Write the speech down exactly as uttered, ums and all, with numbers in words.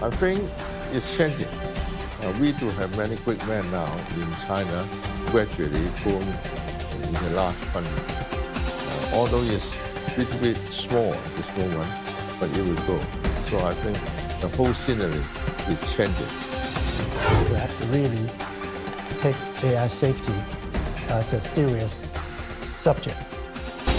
I think it's changing. Uh, we do have many great men now in China, gradually born in a large country. Uh, although it's a little bit small at this moment, but it will grow. So I think the whole scenery is changing. We have to really take A I safety as a serious subject.